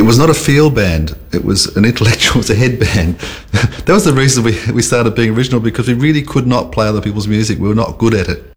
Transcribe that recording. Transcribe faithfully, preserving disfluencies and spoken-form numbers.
was not a feel band. It was an intellectual, it was a head band. That was the reason we, we started being original, because we really could not play other people's music. We were not good at it.